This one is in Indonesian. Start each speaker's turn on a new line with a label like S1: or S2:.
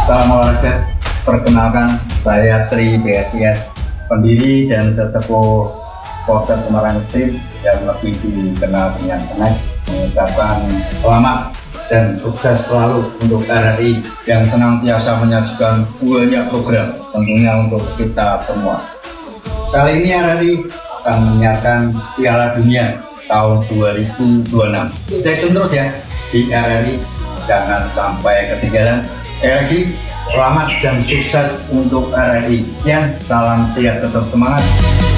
S1: Salam olahraga, perkenalkan saya Tri BSIS, pendiri dan sesepuh supporter Semarang Extreme yang lebih dikenal dengan Kenek, mengucapkan selamat dan sukses selalu untuk RRI yang senantiasa menyajikan banyak program tentunya untuk kita semua. Kali ini RRI akan menyiarkan Piala Dunia tahun 2026. Stay tune terus ya di RRI, jangan sampai ketinggalan. Sekali lagi, selamat dan sukses untuk RRI. Ya, salam sehat, tetap semangat.